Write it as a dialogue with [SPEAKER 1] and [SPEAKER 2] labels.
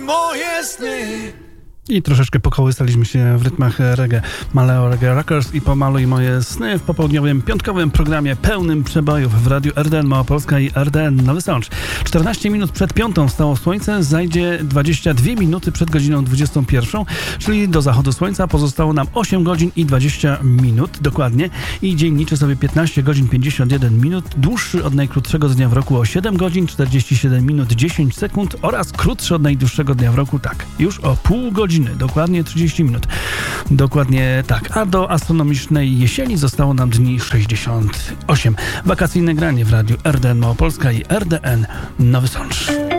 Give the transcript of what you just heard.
[SPEAKER 1] moje sny.
[SPEAKER 2] I troszeczkę pokołysaliśmy się w rytmach reggae. Maleo Reggae Rockers i Pomaluj moje sny w popołudniowym, piątkowym programie pełnym przebojów w Radiu RDN Małopolska i RDN Nowy Sącz. 14 minut przed piątą wstało słońce, zajdzie 22 minuty przed godziną 21, czyli do zachodu słońca pozostało nam 8 godzin i 20 minut dokładnie i dzień liczy sobie 15 godzin 51 minut, dłuższy od najkrótszego dnia w roku o 7 godzin 47 minut 10 sekund oraz krótszy od najdłuższego dnia w roku, tak, już o pół godziny. Dokładnie 30 minut. Dokładnie tak. A do astronomicznej jesieni zostało nam dni 68. Wakacyjne granie w Radiu RDN Małopolska i RDN Nowy Sącz.